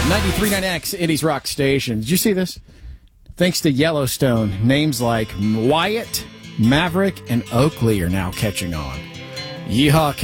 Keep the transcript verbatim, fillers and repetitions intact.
ninety-three point nine X, Indy's Rock Station. Did you see this? Thanks to Yellowstone, names like Wyatt, Maverick, and Oakley are now catching on. Yeehaw,